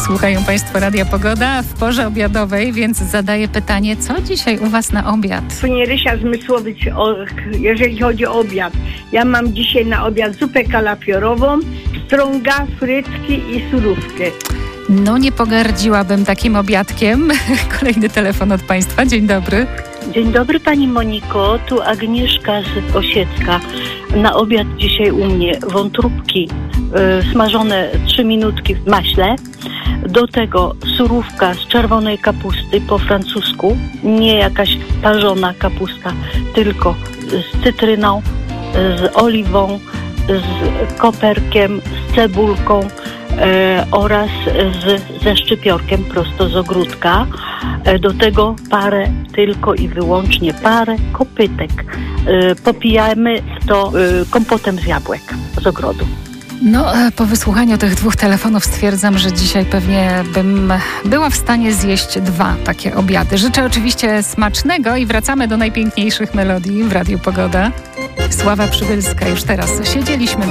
Słuchają Państwo Radia Pogoda w porze obiadowej, więc zadaję pytanie, co dzisiaj u Was na obiad? Płynie Rysia Zmysłowicz, jeżeli chodzi o obiad. Ja mam dzisiaj na obiad zupę kalafiorową, strąga, frytki i surówkę. No nie pogardziłabym takim obiadkiem. Kolejny telefon od Państwa. Dzień dobry. Dzień dobry Pani Moniko, tu Agnieszka z Osiecka. Na obiad dzisiaj u mnie wątróbki smażone 3 minutki w maśle. Do tego surówka z czerwonej kapusty po francusku. Nie jakaś parzona kapusta, tylko z cytryną, z oliwą, z koperkiem, z cebulką oraz ze szczypiorkiem prosto z ogródka. Do tego parę, tylko i wyłącznie parę kopytek. Popijamy to kompotem z jabłek z ogrodu. No, po wysłuchaniu tych 2 telefonów stwierdzam, że dzisiaj pewnie bym była w stanie zjeść 2 takie obiady. Życzę oczywiście smacznego i wracamy do najpiękniejszych melodii w Radiu Pogoda. Sława Przybylska już teraz. Siedzieliśmy